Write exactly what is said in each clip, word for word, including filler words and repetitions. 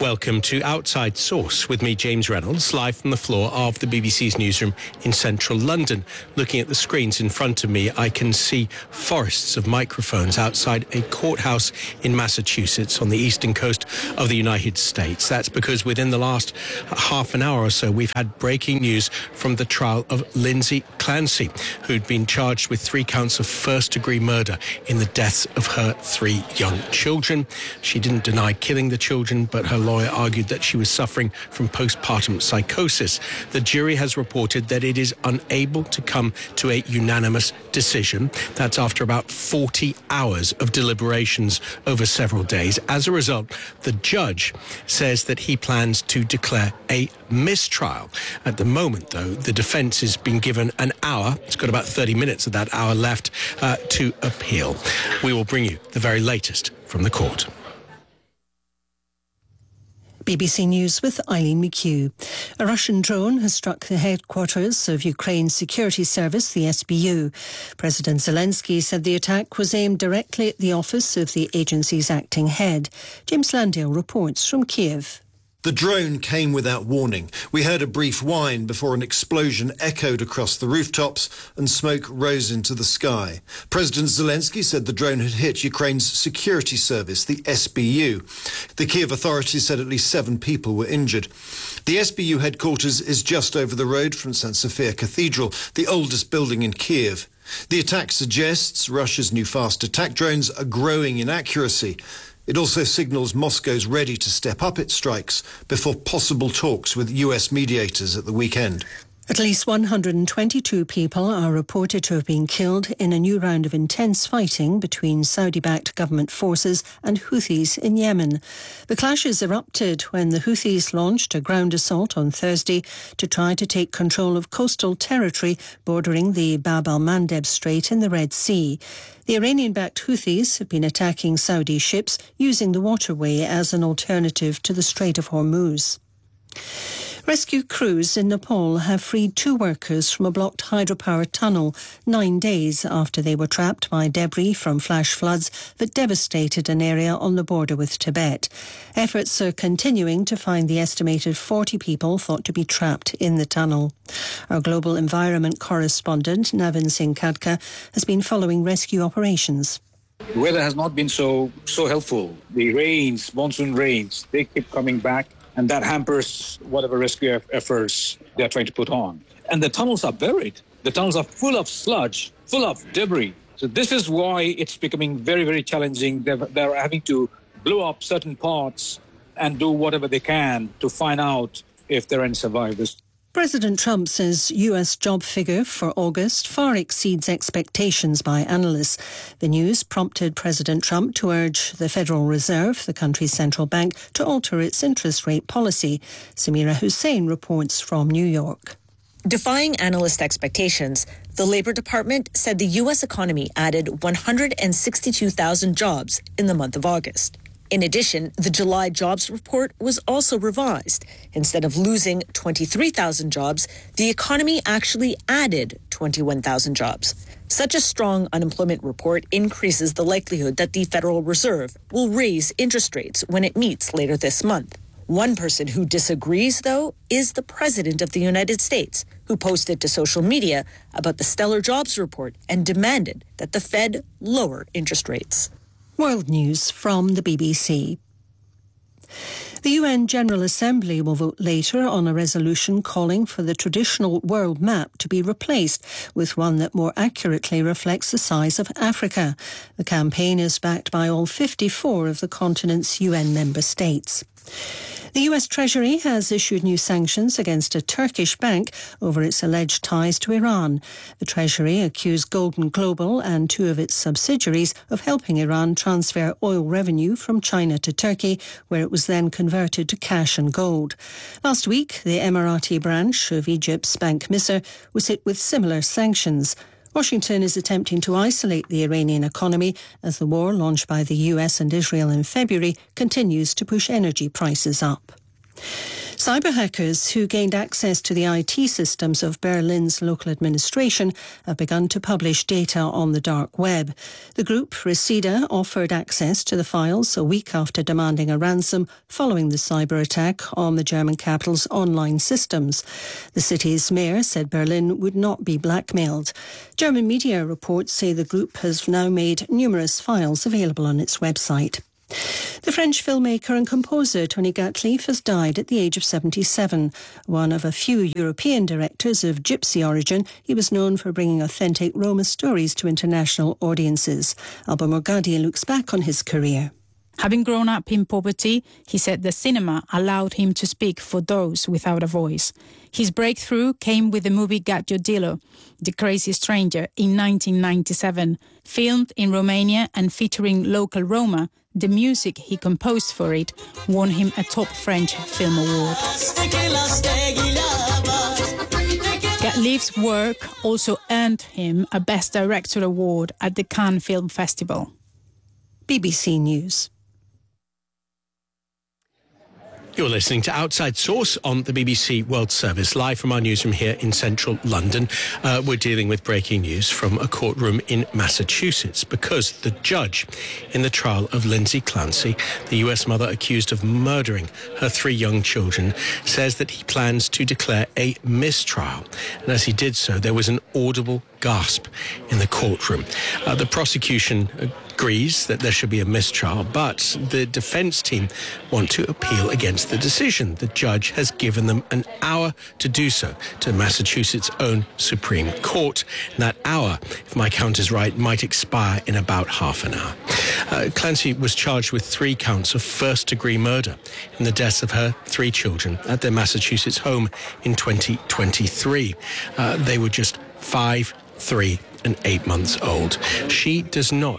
Welcome to Outside Source with me, James Reynolds, live from the floor of the B B C's newsroom in central London. Looking at the screens in front of me, I can see forests of microphones outside a courthouse in Massachusetts on the eastern coast of the United States. That's because within the last half an hour or so, we've had breaking news from the trial of Lindsay Clancy, who'd been charged with three counts of first-degree murder in the deaths of her three young children. She didn't deny killing the children, but her lawyer argued that she was suffering from postpartum psychosis. The jury has reported that it is unable to come to a unanimous decision. That's after about forty hours of deliberations over several days. As a result, the judge says that he plans to declare a mistrial. At the moment, though, the defence has been given an hour. It's got about thirty minutes of that hour left uh, to appeal. We will bring you the very latest from the court. B B C News with Eileen McHugh. A Russian drone has struck the headquarters of Ukraine's security service, the S B U. President Zelensky said the attack was aimed directly at the office of the agency's acting head. James Landale reports from Kiev. The drone came without warning. We heard a brief whine before an explosion echoed across the rooftops and smoke rose into the sky. President Zelensky said the drone had hit Ukraine's security service, the S B U. The Kiev authorities said at least seven people were injured. The S B U headquarters is just over the road from Saint Sophia Cathedral, the oldest building in Kiev. The attack suggests Russia's new fast attack drones are growing in accuracy. It also signals Moscow's ready to step up its strikes before possible talks with U S mediators at the weekend. At least one hundred twenty-two people are reported to have been killed in a new round of intense fighting between Saudi-backed government forces and Houthis in Yemen. The clashes erupted when the Houthis launched a ground assault on Thursday to try to take control of coastal territory bordering the Bab al-Mandeb Strait in the Red Sea. The Iranian-backed Houthis have been attacking Saudi ships using the waterway as an alternative to the Strait of Hormuz. Rescue crews in Nepal have freed two workers from a blocked hydropower tunnel nine days after they were trapped by debris from flash floods that devastated an area on the border with Tibet. Efforts are continuing to find the estimated forty people thought to be trapped in the tunnel. Our global environment correspondent, Navin Singh Khadka, has been following rescue operations. The weather has not been so so helpful. The rains, monsoon rains, they keep coming back. And that hampers whatever rescue efforts they're trying to put on. And the tunnels are buried. The tunnels are full of sludge, full of debris. So this is why it's becoming very, very challenging. They're, they're having to blow up certain parts and do whatever they can to find out if there are any survivors. President Trump says U S job figure for August far exceeds expectations by analysts. The news prompted President Trump to urge the Federal Reserve, the country's central bank, to alter its interest rate policy. Samira Hussain reports from New York. Defying analyst expectations, the Labor Department said the U S economy added one hundred sixty-two thousand jobs in the month of August. In addition, the July jobs report was also revised. Instead of losing twenty-three thousand jobs, the economy actually added twenty-one thousand jobs. Such a strong unemployment report increases the likelihood that the Federal Reserve will raise interest rates when it meets later this month. One person who disagrees, though, is the President of the United States, who posted to social media about the stellar jobs report and demanded that the Fed lower interest rates. World News from the B B C. The U N General Assembly will vote later on a resolution calling for the traditional world map to be replaced with one that more accurately reflects the size of Africa. The campaign is backed by all fifty-four of the continent's U N member states. The U S Treasury has issued new sanctions against a Turkish bank over its alleged ties to Iran. The Treasury accused Golden Global and two of its subsidiaries of helping Iran transfer oil revenue from China to Turkey, where it was then converted to cash and gold. Last week, the Emirati branch of Egypt's Bank Misr was hit with similar sanctions. Washington is attempting to isolate the Iranian economy as the war launched by the U S and Israel in February continues to push energy prices up. Cyber hackers who gained access to the I T systems of Berlin's local administration have begun to publish data on the dark web. The group, Reseda, offered access to the files a week after demanding a ransom following the cyber attack on the German capital's online systems. The city's mayor said Berlin would not be blackmailed. German media reports say the group has now made numerous files available on its website. The French filmmaker and composer Tony Gatliff has died at the age of seventy-seven. One of a few European directors of gypsy origin, he was known for bringing authentic Roma stories to international audiences. Alba Morgadi looks back on his career. Having grown up in poverty, he said the cinema allowed him to speak for those without a voice. His breakthrough came with the movie Gaggiodillo, The Crazy Stranger, in nineteen ninety-seven. Filmed in Romania and featuring local Roma, the music he composed for it won him a top French film award. Gatliff's work also earned him a Best Director award at the Cannes Film Festival. B B C News. You're listening to Outside Source on the B B C World Service, live from our newsroom here in central London. Uh, we're dealing with breaking news from a courtroom in Massachusetts because the judge in the trial of Lindsay Clancy, the U S mother accused of murdering her three young children, says that he plans to declare a mistrial. And as he did so, there was an audible gasp in the courtroom. Uh, the prosecution agrees that there should be a mistrial, but the defence team want to appeal against the decision. The judge has given them an hour to do so to Massachusetts' own Supreme Court. And that hour, if my count is right, might expire in about half an hour. Uh, Clancy was charged with three counts of first-degree murder in the deaths of her three children at their Massachusetts home in twenty twenty-three. Uh, they were just five, three, and eight months old. She does not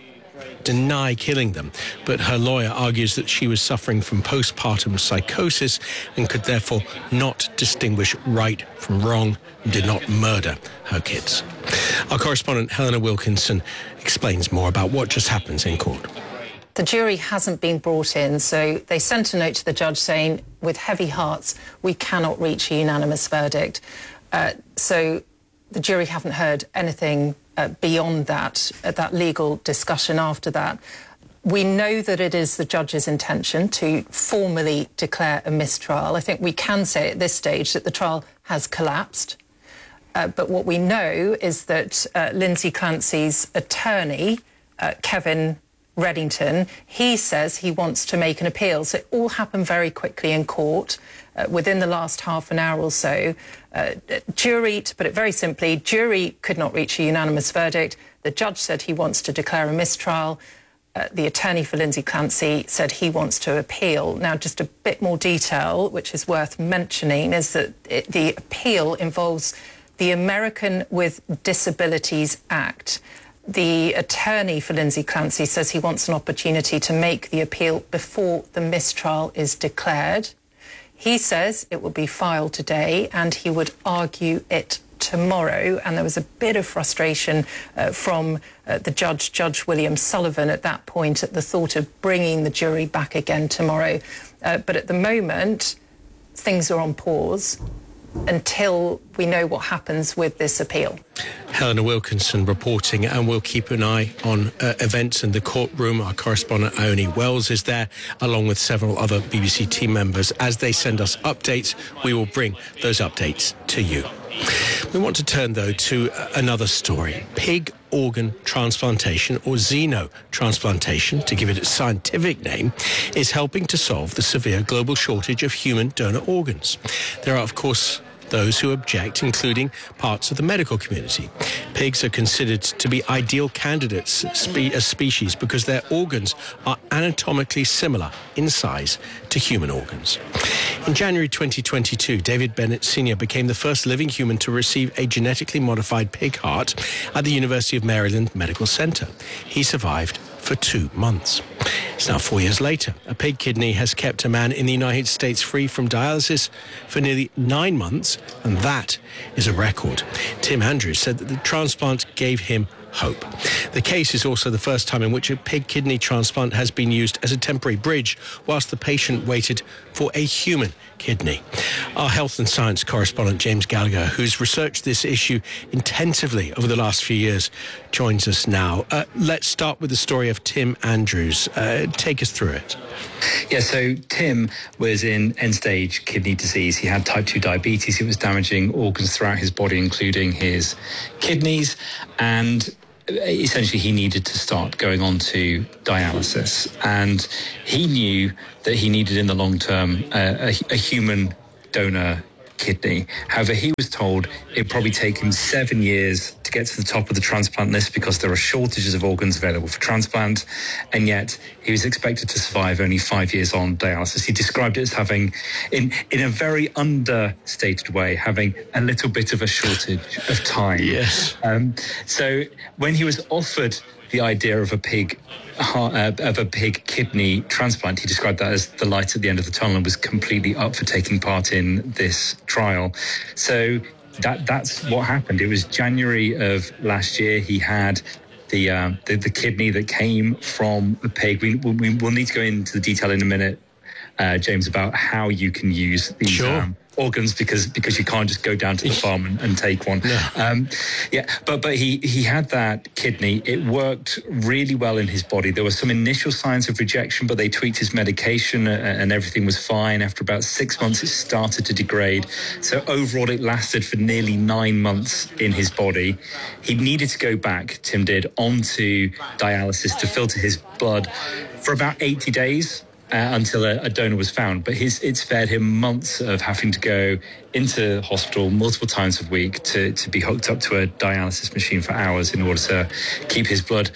deny killing them, but her lawyer argues that she was suffering from postpartum psychosis and could therefore not distinguish right from wrong and did not murder her kids. Our correspondent Helena Wilkinson explains more about what just happens in court. The jury hasn't been brought in, so they sent a note to the judge saying, with heavy hearts, we cannot reach a unanimous verdict. Uh, so the jury haven't heard anything uh, beyond that, uh, that legal discussion after that. We know that it is the judge's intention to formally declare a mistrial. I think we can say at this stage that the trial has collapsed. Uh, but what we know is that uh, Lindsay Clancy's attorney, uh, Kevin Reddington, he says he wants to make an appeal. So it all happened very quickly in court. Uh, within the last half an hour or so. Uh, jury, to put it very simply, jury could not reach a unanimous verdict. The judge said he wants to declare a mistrial. Uh, the attorney for Lindsay Clancy said he wants to appeal. Now, just a bit more detail, which is worth mentioning, is that it, the appeal involves the American with Disabilities Act. The attorney for Lindsay Clancy says he wants an opportunity to make the appeal before the mistrial is declared. He says it will be filed today and he would argue it tomorrow. And there was a bit of frustration uh, from uh, the judge, Judge William Sullivan, at that point at the thought of bringing the jury back again tomorrow. Uh, but at the moment, things are on pause until we know what happens with this appeal. Helena Wilkinson reporting, and we'll keep an eye on uh, events in the courtroom. Our correspondent Ione Wells is there, along with several other B B C team members. As they send us updates, we will bring those updates to you. We want to turn, though, to another story. Pig organ transplantation, or xenotransplantation, to give it its scientific name, is helping to solve the severe global shortage of human donor organs. There are, of course, those who object, including parts of the medical community. Pigs are considered to be ideal candidates spe- as species because their organs are anatomically similar in size to human organs. In January twenty twenty-two, David Bennett Senior became the first living human to receive a genetically modified pig heart at the University of Maryland Medical Center. He survived for two months. It's now four years later. A pig kidney has kept a man in the United States free from dialysis for nearly nine months, and that is a record. Tim Andrews said that the transplant gave him hope. The case is also the first time in which a pig kidney transplant has been used as a temporary bridge whilst the patient waited for a human kidney. Our health and science correspondent James Gallagher, who's researched this issue intensively over the last few years, joins us now. Uh, let's start with the story of Tim Andrews. Uh, take us through it. Yeah, so Tim was in end-stage kidney disease. He had type two diabetes. It was damaging organs throughout his body, including his kidneys, and essentially he needed to start going on to dialysis. And he knew that he needed in the long term uh, a, a human donor kidney. However, he was told it'd probably take him seven years to get to the top of the transplant list because there are shortages of organs available for transplant, and yet he was expected to survive only five years on dialysis. He described it as having, in, in a very understated way, having a little bit of a shortage of time. Yes. Um, so when he was offered the idea of a pig uh, of a pig kidney transplant, he described that as the light at the end of the tunnel and was completely up for taking part in this trial. So that that's what happened. It was January of last year. He had the uh, the, the kidney that came from a pig. We, we we'll need to go into the detail in a minute, uh, James, about how you can use these. Sure. Um, organs because because you can't just go down to the farm and, and take one. No. Um, yeah, but but he he had that kidney. It worked really well in his body. There were some initial signs of rejection, but they tweaked his medication and, and everything was fine. After about six months, it started to degrade. So overall, it lasted for nearly nine months in his body. He needed to go back, Tim did, onto dialysis to filter his blood for about eighty days. Uh, until a, a donor was found. But his, it spared him months of having to go into hospital multiple times a week to, to be hooked up to a dialysis machine for hours in order to keep his blood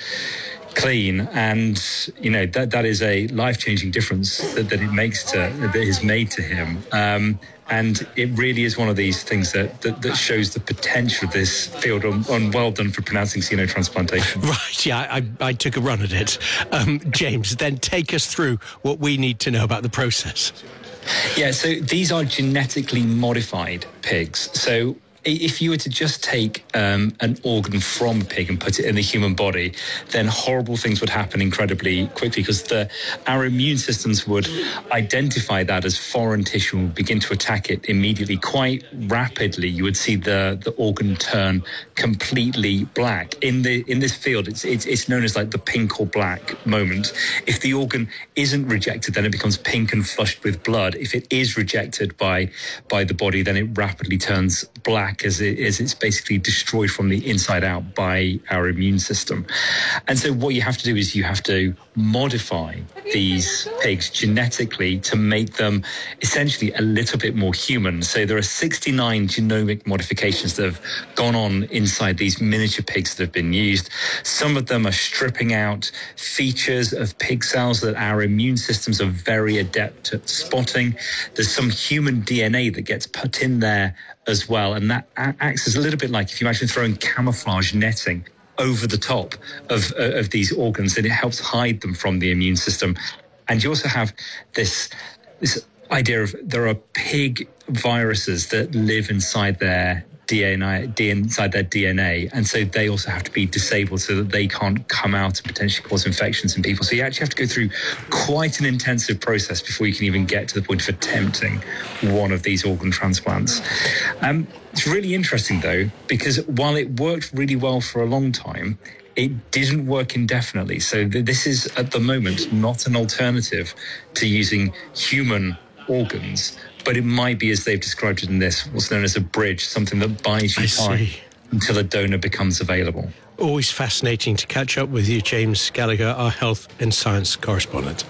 clean. And, you know, that that is a life-changing difference that, that it makes to, that is made to him. Um, and it really is one of these things that, that, that shows the potential of this field. And, and well done for pronouncing xenotransplantation. Right, yeah, I, I took a run at it. Um, James, then take us through what we need to know about the process. Yeah, so these are genetically modified pigs. So if you were to just take um, an organ from a pig and put it in the human body, then horrible things would happen incredibly quickly because the, our immune systems would identify that as foreign tissue and begin to attack it immediately. Quite rapidly, you would see the, the organ turn completely black. In the in this field, it's, it's it's known as like the pink or black moment. If the organ isn't rejected, then it becomes pink and flushed with blood. If it is rejected by by the body, then it rapidly turns black as, it, as it's basically destroyed from the inside out by our immune system. And so what you have to do is you have to modify these pigs genetically to make them essentially a little bit more human. So there are sixty-nine genomic modifications that have gone on inside these miniature pigs that have been used. Some of them are stripping out features of pig cells that our immune systems are very adept at spotting. There's some human D N A that gets put in there as well, and that acts as a little bit like if you imagine throwing camouflage netting over the top of uh, of these organs, and it helps hide them from the immune system. And you also have this this idea of there are pig viruses that live inside their D N A, inside their D N A, and so they also have to be disabled so that they can't come out and potentially cause infections in people. So you actually have to go through quite an intensive process before you can even get to the point of attempting one of these organ transplants. Um, it's really interesting, though, because while it worked really well for a long time, it didn't work indefinitely. So th- this is, at the moment, not an alternative to using human organs, but it might be, as they've described it in this, what's known as a bridge, something that buys you I time see. until a donor becomes available. Always fascinating to catch up with you, James Gallagher, our health and science correspondent.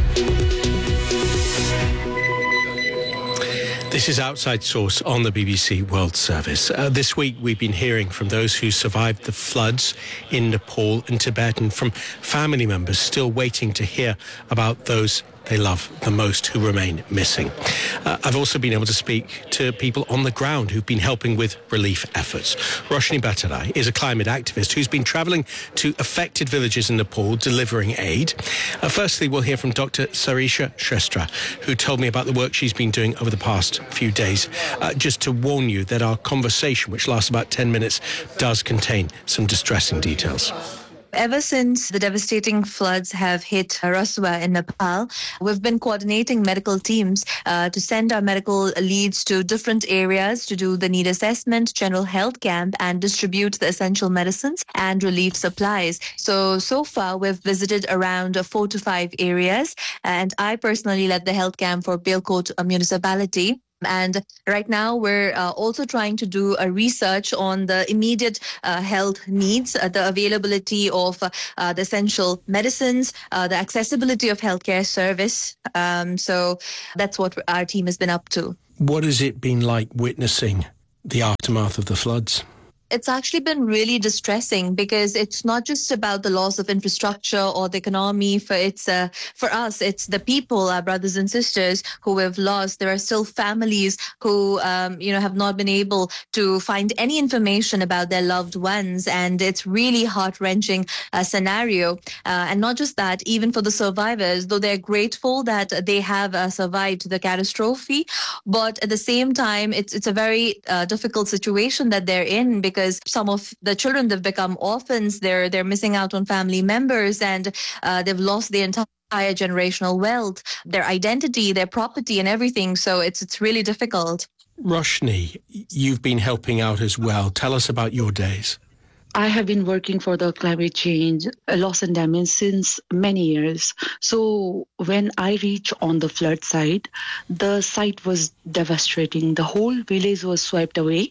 This is Outside Source on the B B C World Service. Uh, this week we've been hearing from those who survived the floods in Nepal and Tibet, and from family members still waiting to hear about those they love the most who remain missing. Uh, I've also been able to speak to people on the ground who've been helping with relief efforts. Roshni Bhattarai is a climate activist who's been travelling to affected villages in Nepal delivering aid. Uh, firstly, we'll hear from Doctor Sarisha Shrestha, who told me about the work she's been doing over the past few days. Uh, just to warn you that our conversation, which lasts about ten minutes, does contain some distressing details. Ever since the devastating floods have hit Raswa in Nepal, we've been coordinating medical teams uh, to send our medical leads to different areas to do the need assessment, general health camp, and distribute the essential medicines and relief supplies. So, so far, we've visited around four to five areas, and I personally led the health camp for Belkot municipality. And right now, we're uh, also trying to do a research on the immediate uh, health needs, uh, the availability of uh, the essential medicines, uh, the accessibility of healthcare service. Um, so that's what our team has been up to. What has it been like witnessing the aftermath of the floods? It's actually been really distressing because it's not just about the loss of infrastructure or the economy. For it's uh, for us, it's the people, our brothers and sisters who we've lost. There are still families who, um, you know, have not been able to find any information about their loved ones, and it's really heart-wrenching uh, scenario. Uh, and not just that, even for the survivors, though they're grateful that they have uh, survived the catastrophe, but at the same time, it's it's a very uh, difficult situation that they're in because Because some of the children, they've become orphans, they're they're missing out on family members, and uh, they've lost their entire generational wealth, their identity, their property, and everything. So it's it's really difficult. Roshni, you've been helping out as well. Tell us about your days. I have been working for the climate change, loss and damage since many years. So when I reached on the flood site, the site was devastating. The whole village was swept away.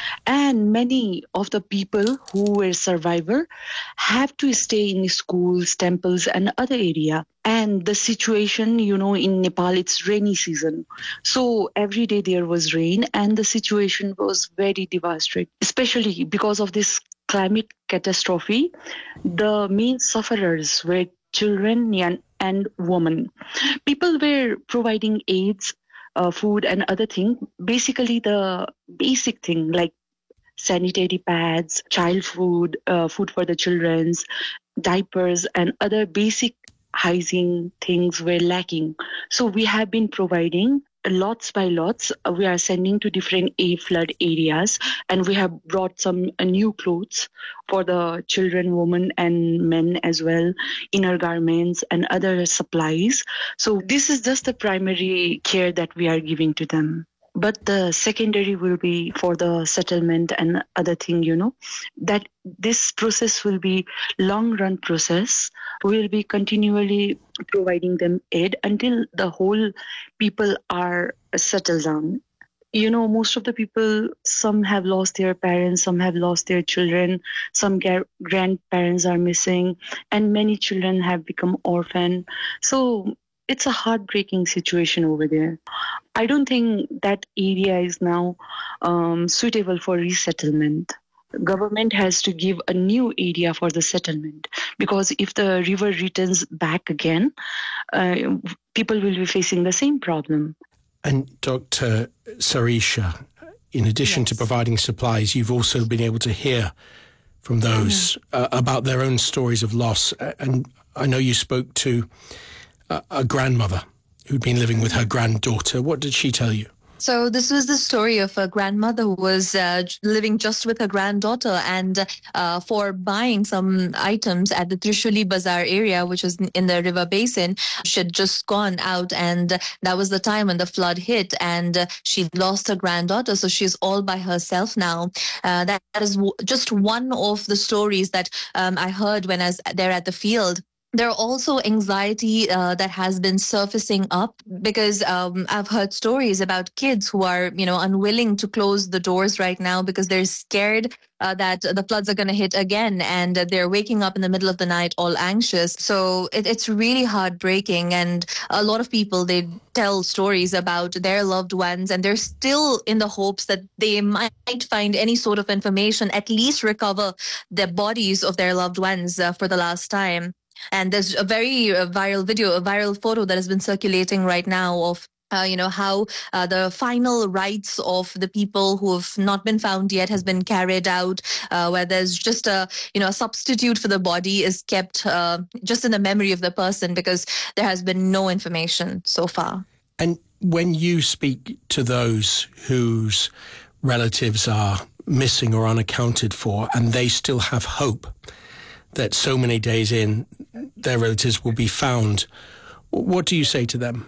And many of the people who were survivors have to stay in schools, temples, and other area. And the situation, you know, in Nepal, it's rainy season. So every day there was rain, and the situation was very devastating, especially because of this climate catastrophe. The main sufferers were children and women. People were providing aids, uh, food and other things. Basically the basic thing like sanitary pads, child food, uh, food for the children's, diapers and other basic hygiene things were lacking. So we have been providing lots by lots. We are sending to different A flood areas, and we have brought some uh, new clothes for the children, women and men as well, inner garments and other supplies. So this is just the primary care that we are giving to them. But the secondary will be for the settlement and other thing, you know, that this process will be long run process. We will be continually providing them aid until the whole people are settled down. You know, most of the people, some have lost their parents, some have lost their children, some ga- grandparents are missing, and many children have become orphan. So it's a heartbreaking situation over there. I don't think that area is now um, suitable for resettlement. Government has to give a new area for the settlement, because if the river returns back again, uh, people will be facing the same problem. And Doctor Sarisha, in addition yes. to providing supplies, you've also been able to hear from those mm-hmm. uh, about their own stories of loss. And I know you spoke to a, a grandmother who'd been living with her granddaughter. What did she tell you? So this was the story of a grandmother who was uh, living just with her granddaughter, and uh, for buying some items at the Trishuli Bazaar area, which was in the river basin, she had just gone out, and that was the time when the flood hit, and she lost her granddaughter. So she's all by herself now. Uh, that, that is w- just one of the stories that um, I heard when I was there at the field. There are also anxiety uh, that has been surfacing up, because um, I've heard stories about kids who are, you know, unwilling to close the doors right now because they're scared uh, that the floods are going to hit again, and they're waking up in the middle of the night all anxious. So it, it's really heartbreaking, and a lot of people, they tell stories about their loved ones, and they're still in the hopes that they might find any sort of information, at least recover the bodies of their loved ones uh, for the last time. And there's a very uh, viral video, a viral photo that has been circulating right now of Uh, you know, how uh, the final rites of the people who have not been found yet has been carried out, uh, where there's just a, you know, a substitute for the body is kept uh, just in the memory of the person, because there has been no information so far. And when you speak to those whose relatives are missing or unaccounted for, and they still have hope that so many days in their relatives will be found, what do you say to them?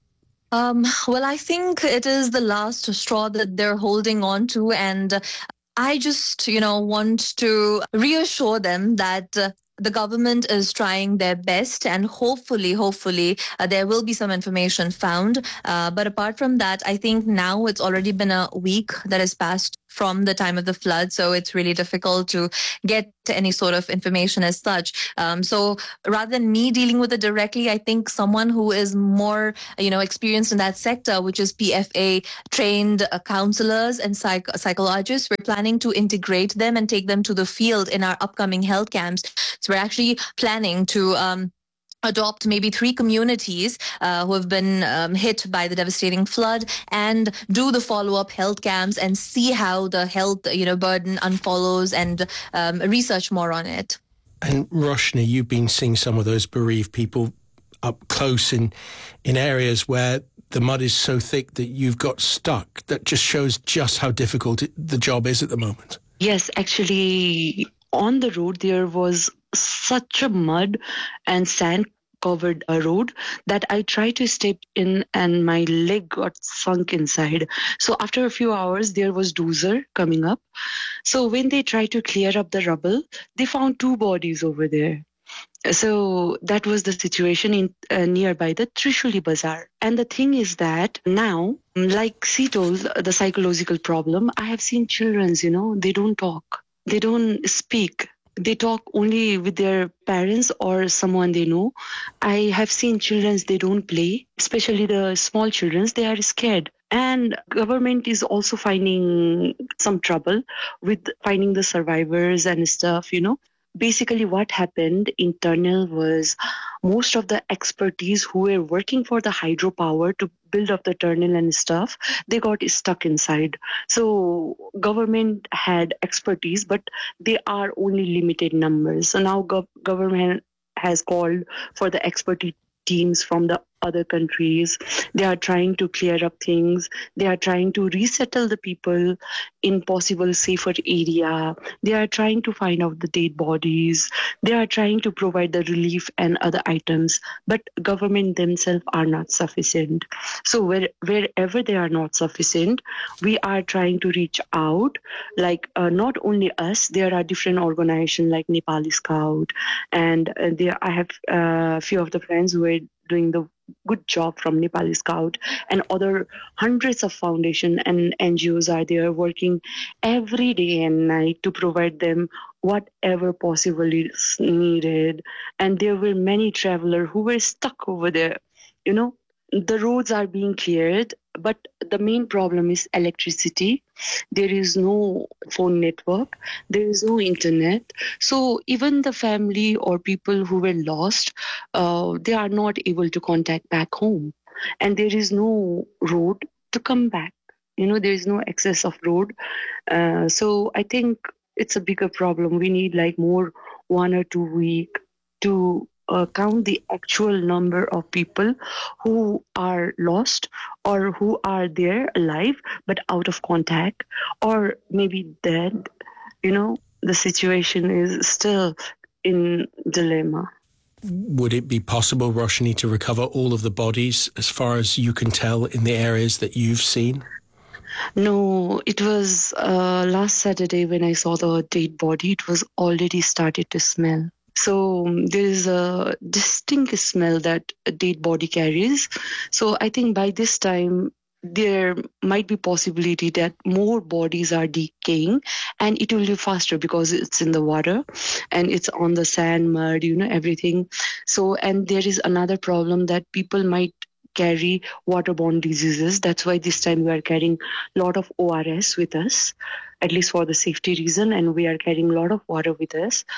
Um, well, I think it is the last straw that they're holding on to. And I just, you know, want to reassure them that uh, the government is trying their best, and hopefully, hopefully, uh, there will be some information found. Uh, but apart from that, I think now it's already been a week that has passed from the time of the flood, so it's really difficult to get any sort of information as such. Um, so rather than me dealing with it directly, I think someone who is more, you know, experienced in that sector, which is P F A trained uh, counselors and psych- psychologists, we're planning to integrate them and take them to the field in our upcoming health camps. So we're actually planning to um, adopt maybe three communities uh, who have been um, hit by the devastating flood, and do the follow-up health camps and see how the health, you know, burden unfollows, and um, research more on it. And Roshni, you've been seeing some of those bereaved people up close in in areas where the mud is so thick that you've got stuck. That just shows just how difficult it, the job is at the moment. Yes, actually, on the road there was such a mud and sand covered a road that I tried to step in and my leg got sunk inside. So after a few hours, there was dozer coming up. So when they tried to clear up the rubble, they found two bodies over there. So that was the situation in uh, nearby the Trishuli Bazaar. And the thing is that now, like she told, the psychological problem, I have seen children, you know, they don't talk. They don't speak. They talk only with their parents or someone they know. I have seen children, they don't play, especially the small children, they are scared. And government is also finding some trouble with finding the survivors and stuff, you know. Basically what happened in Turnil was most of the expertise who were working for the hydropower to build up the Turnil and stuff, they got stuck inside. So government had expertise, but they are only limited numbers. So now gov- government has called for the expertise teams from the other countries. They are trying to clear up things. They are trying to resettle the people in possible safer area. They are trying to find out the dead bodies. They are trying to provide the relief and other items, but government themselves are not sufficient. So where, wherever they are not sufficient, we are trying to reach out, like uh, not only us, there are different organizations like Nepali Scout, and uh, there I have a uh, few of the friends who are doing the good job from Nepali Scout, and other hundreds of foundations and N G Os are there working every day and night to provide them whatever possible is needed. And there were many travelers who were stuck over there. You know, the roads are being cleared, but the main problem is electricity. There is no phone network. There is no internet. So even the family or people who were lost, uh, they are not able to contact back home. And there is no road to come back. You know, there is no access of road. Uh, so I think it's a bigger problem. We need like more one or two week to Uh, count the actual number of people who are lost or who are there alive but out of contact or maybe dead. You know, the situation is still in dilemma. Would it be possible, Roshni, to recover all of the bodies as far as you can tell in the areas that you've seen? No, it was uh, last Saturday when I saw the dead body, it was already started to smell. So um, there is a distinct smell that a dead body carries. So I think by this time, there might be possibility that more bodies are decaying, and it will be faster because it's in the water and it's on the sand, mud, you know, everything. So, and there is another problem that people might carry waterborne diseases. That's why this time we are carrying a lot of O R S with us, at least for the safety reason, and we are carrying a lot of water with us.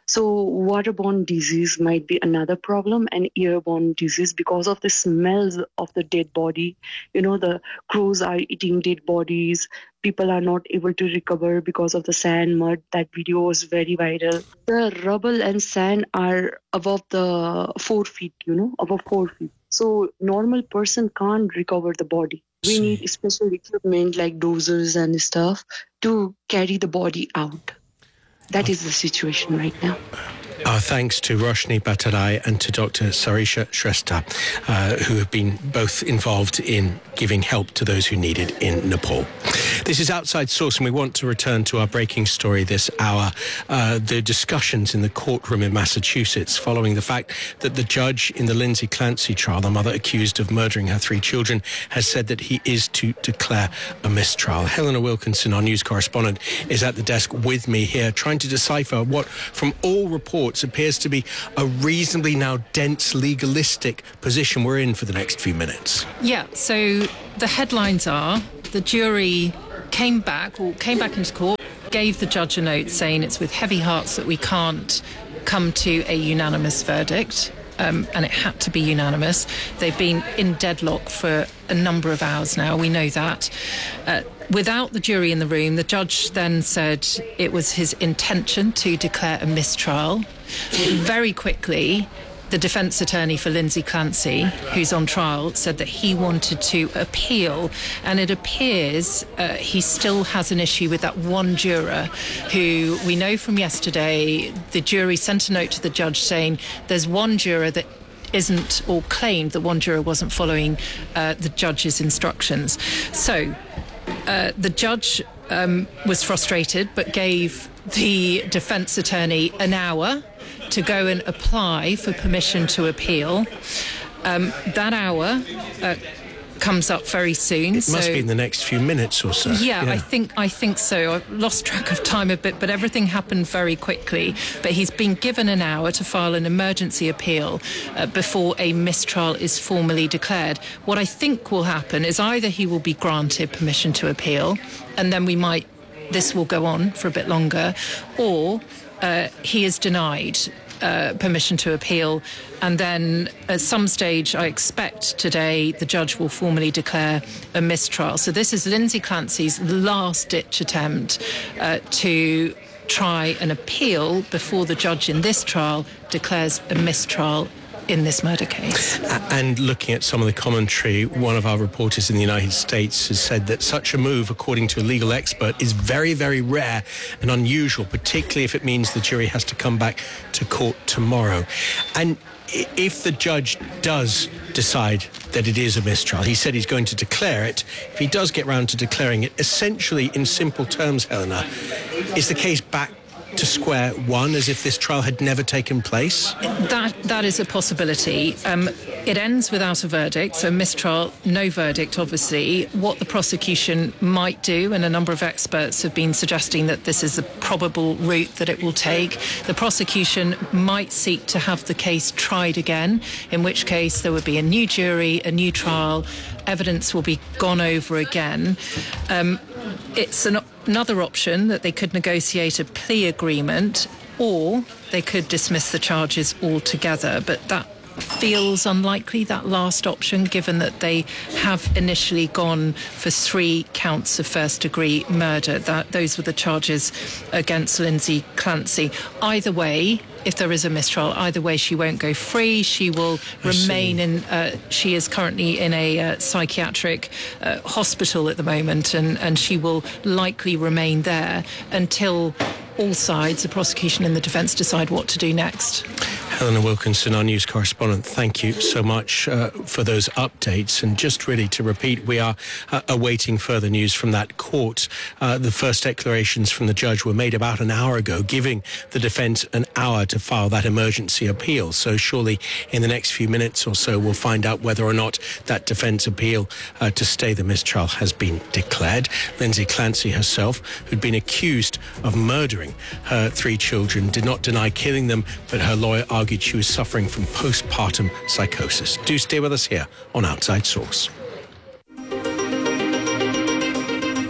So waterborne disease might be another problem, and airborne disease because of the smells of the dead body. You know, the crows are eating dead bodies. People are not able to recover because of the sand, mud. That video was very viral. The rubble and sand are above the four feet, you know, above four feet. So normal person can't recover the body. We need special equipment like dozers and stuff to carry the body out. That is the situation right now. Our thanks to Roshni Bhattarai and to Doctor Sarisha Shrestha, uh, who have been both involved in giving help to those who need it in Nepal. This is Outside Source, and we want to return to our breaking story this hour, uh, the discussions in the courtroom in Massachusetts following the fact that the judge in the Lindsay Clancy trial, the mother accused of murdering her three children, has said that he is to declare a mistrial. Helena Wilkinson, our news correspondent, is at the desk with me here, trying to decipher what, from all reports, appears to be a reasonably now dense legalistic position we're in for the next few minutes. Yeah, so the headlines are the jury came back, or came back into court, gave the judge a note saying it's with heavy hearts that we can't come to a unanimous verdict. Um, and it had to be unanimous. They've been in deadlock for a number of hours now, we know that. Uh, without the jury in the room, the judge then said it was his intention to declare a mistrial. Very quickly, the defence attorney for Lindsay Clancy, who's on trial, said that he wanted to appeal, and it appears uh, he still has an issue with that one juror who we know from yesterday, the jury sent a note to the judge saying there's one juror that isn't, or claimed that one juror wasn't following uh, the judge's instructions. So uh, the judge um, was frustrated but gave the defence attorney an hour to go and apply for permission to appeal. Um, that hour uh, comes up very soon. It so, must be in the next few minutes or so. Yeah, yeah, I think I think so. I've lost track of time a bit, but everything happened very quickly. But he's been given an hour to file an emergency appeal uh, before a mistrial is formally declared. What I think will happen is either he will be granted permission to appeal, and then we might, this will go on for a bit longer, or Uh, he is denied uh, permission to appeal, and then at some stage, I expect today, the judge will formally declare a mistrial. So this is Lindsay Clancy's last-ditch attempt uh, to try and appeal before the judge in this trial declares a mistrial in this murder case. And looking at some of the commentary, one of our reporters in the United States has said that such a move, according to a legal expert, is very, very rare and unusual, particularly if it means the jury has to come back to court tomorrow. And if the judge does decide that it is a mistrial, he said he's going to declare it. If he does get round to declaring it, essentially, in simple terms, Helena, is the case back to square one, as if this trial had never taken place? That that is a possibility. Um, it ends without a verdict, so mistrial, no verdict, obviously. What the prosecution might do, and a number of experts have been suggesting that this is the probable route that it will take, the prosecution might seek to have the case tried again, in which case there would be a new jury, a new trial, evidence will be gone over again. Um, it's an, another option that they could negotiate a plea agreement, or they could dismiss the charges altogether, but that feels unlikely, that last option, given that they have initially gone for three counts of first-degree murder. That those were the charges against Lindsay Clancy. Either way, if there is a mistrial, either way, she won't go free. She will I remain see. in. Uh, she is currently in a uh, psychiatric uh, hospital at the moment, and, and she will likely remain there until all sides, the prosecution and the defence, decide what to do next. Helena Wilkinson, our news correspondent, thank you so much uh, for those updates. And just really to repeat, we are uh, awaiting further news from that court. Uh, the first declarations from the judge were made about an hour ago, giving the defence an hour to file that emergency appeal. So surely in the next few minutes or so, we'll find out whether or not that defence appeal uh, to stay the mistrial has been declared. Lindsay Clancy herself, who'd been accused of murdering her three children, did not deny killing them, but her lawyer argued she was suffering from postpartum psychosis. Do stay with us here on Outside Source.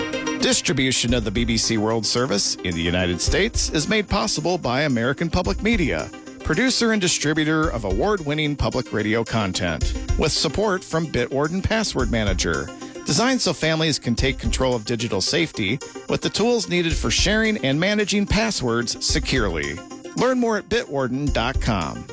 Distribution of the B B C World Service in the United States is made possible by American Public Media, producer and distributor of award-winning public radio content, with support from Bitwarden Password Manager, designed so families can take control of digital safety with the tools needed for sharing and managing passwords securely. Learn more at bitwarden dot com.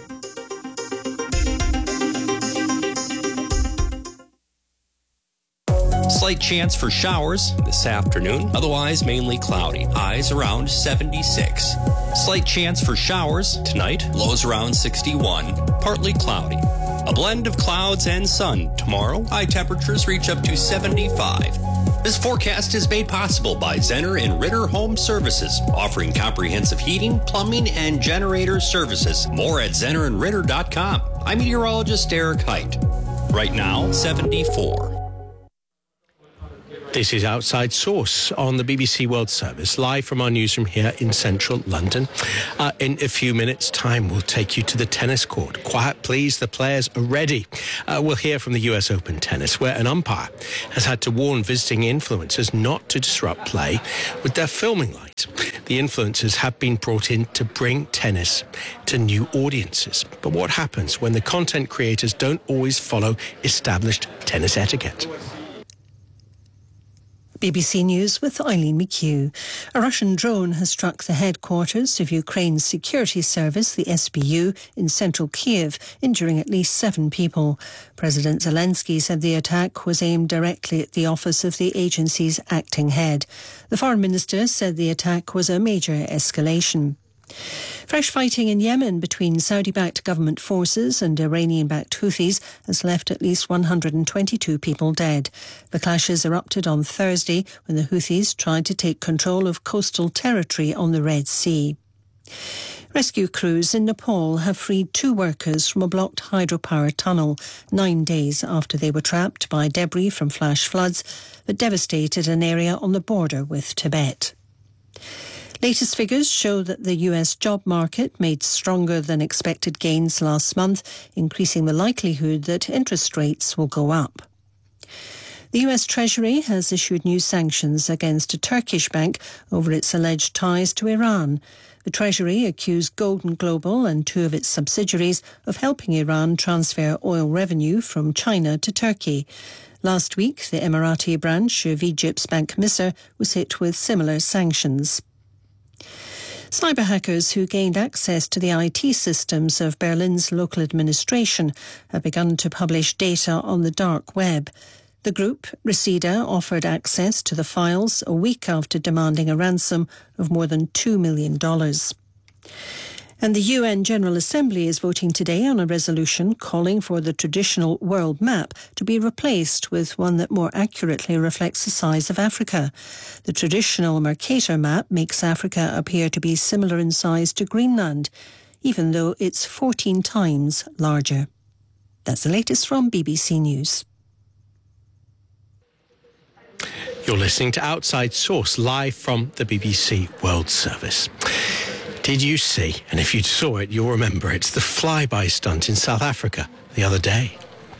Slight chance for showers this afternoon, otherwise mainly cloudy. Highs around seventy-six. Slight chance for showers tonight, lows around sixty-one. Partly cloudy. A blend of clouds and sun tomorrow. High temperatures reach up to seventy-five. This forecast is made possible by Zenner and Ritter Home Services, offering comprehensive heating, plumbing, and generator services. More at zenner and ritter dot com. I'm meteorologist Eric Height. Right now, seventy-four. This is Outside Source on the B B C World Service, live from our newsroom here in central London. Uh, in a few minutes' time, we'll take you to the tennis court. Quiet, please. The players are ready. Uh, we'll hear from the U S Open tennis, where an umpire has had to warn visiting influencers not to disrupt play with their filming light. The influencers have been brought in to bring tennis to new audiences. But what happens when the content creators don't always follow established tennis etiquette? B B C News with Eileen McHugh. A Russian drone has struck the headquarters of Ukraine's security service, the S B U, in central Kiev, injuring at least seven people. President Zelensky said the attack was aimed directly at the office of the agency's acting head. The foreign minister said the attack was a major escalation. Fresh fighting in Yemen between Saudi-backed government forces and Iranian-backed Houthis has left at least one hundred twenty-two people dead. The clashes erupted on Thursday when the Houthis tried to take control of coastal territory on the Red Sea. Rescue crews in Nepal have freed two workers from a blocked hydropower tunnel nine days after they were trapped by debris from flash floods that devastated an area on the border with Tibet. Latest figures show that the U S job market made stronger than expected gains last month, increasing the likelihood that interest rates will go up. The U S Treasury has issued new sanctions against a Turkish bank over its alleged ties to Iran. The Treasury accused Golden Global and two of its subsidiaries of helping Iran transfer oil revenue from China to Turkey. Last week, the Emirati branch of Egypt's Bank Misr was hit with similar sanctions. Cyber hackers who gained access to the I T systems of Berlin's local administration have begun to publish data on the dark web. The group, Reseda, offered access to the files a week after demanding a ransom of more than two million dollars. And the U N General Assembly is voting today on a resolution calling for the traditional world map to be replaced with one that more accurately reflects the size of Africa. The traditional Mercator map makes Africa appear to be similar in size to Greenland, even though it's fourteen times larger. That's the latest from B B C News. You're listening to Outside Source, live from the B B C World Service. Did you see, and if you saw it, you'll remember, it's the flyby stunt in South Africa the other day.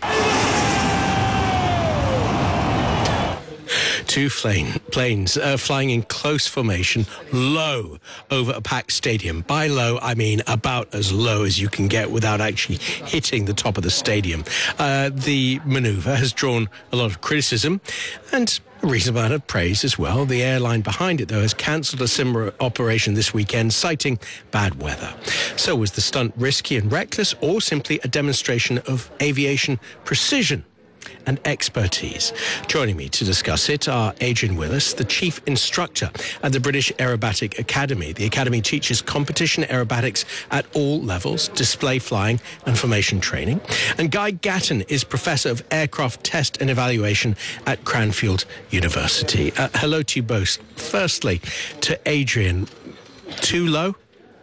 Two flame, planes uh, flying in close formation, low over a packed stadium. By low, I mean about as low as you can get without actually hitting the top of the stadium. Uh, the manoeuvre has drawn a lot of criticism and a reasonable amount of praise as well. The airline behind it, though, has cancelled a similar operation this weekend, citing bad weather. So was the stunt risky and reckless, or simply a demonstration of aviation precision and expertise? Joining me to discuss it are Adrian Willis, the chief instructor at the British Aerobatic Academy. The Academy teaches competition aerobatics at all levels, display flying and formation training. And Guy Gatton is professor of aircraft test and evaluation at Cranfield University. Uh, hello to you both. Firstly, to Adrian, too low?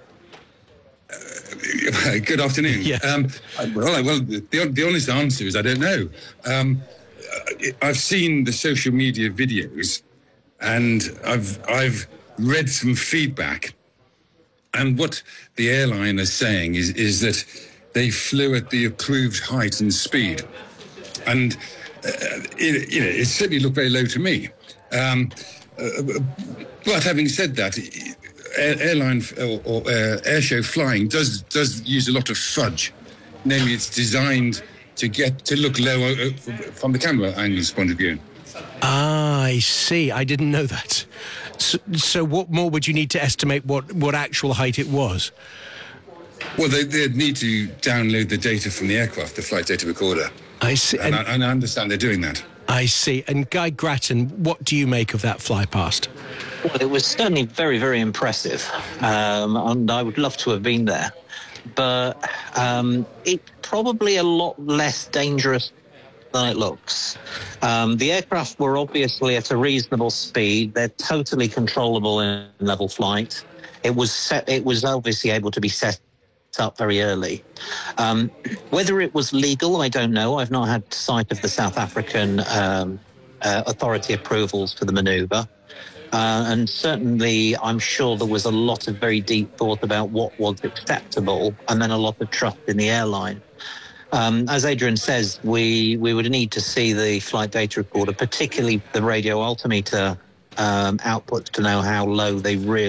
Good afternoon. Yeah. Um, well, well, the, the honest answer is I don't know. Um, I've seen the social media videos, and I've I've read some feedback, and what the airline is saying is is that they flew at the approved height and speed, and uh, it, you know, it certainly looked very low to me. Um, Uh, but having said that, air, airline or, or uh, airshow flying does does use a lot of fudge. Namely, it's designed to get to look lower uh, from the camera angle's point of view. Ah, I see. I didn't know that. So, so what more would you need to estimate what, what actual height it was? Well, they, they'd need to download the data from the aircraft, the flight data recorder. I see. And, And- I, and I understand they're doing that. I see. And Guy Grattan, what do you make of that fly past? Well, it was certainly very, very impressive, um, and I would love to have been there. But um, it's probably a lot less dangerous than it looks. Um, the aircraft were obviously at a reasonable speed. They're totally controllable in level flight. It was set, it was obviously able to be set up very early. Um, whether it was legal, I don't know. I've not had sight of the South African um, uh, authority approvals for the manoeuvre. Uh, and certainly, I'm sure there was a lot of very deep thought about what was acceptable, and then a lot of trust in the airline. Um, as Adrian says, we, we would need to see the flight data recorder, particularly the radio altimeter um, outputs, to know how low they really